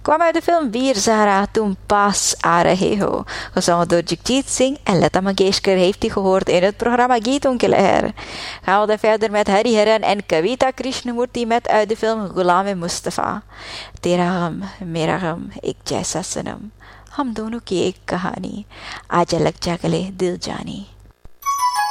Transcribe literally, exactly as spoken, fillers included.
kwam uit de film Veer Zahra, Tum Pas A Rahe Ho. Gezongen door Jagjit Singh en Lata Mangeshkar heeft u gehoord in het programma Geeton Ke Leher. Gaan we dan verder met Hariharan en Kavita Krishnamurti met uit de film Ghulam Mustafa. Tera Gham, Mera Gham, Ek Jaisa Sanam. हम दोनों की एक कहानी आजा लग जा गले दिल जानी.